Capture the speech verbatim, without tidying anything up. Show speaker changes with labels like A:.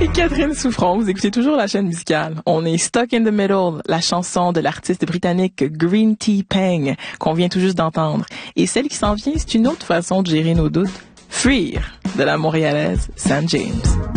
A: Catherine Souffron, vous écoutez toujours la chaîne musicale. On est Stuck in the Middle, la chanson de l'artiste britannique Green Tea Peng, qu'on vient tout juste d'entendre. Et celle qui s'en vient, c'est une autre façon de gérer nos doutes. Fuir, de la montréalaise Sam James.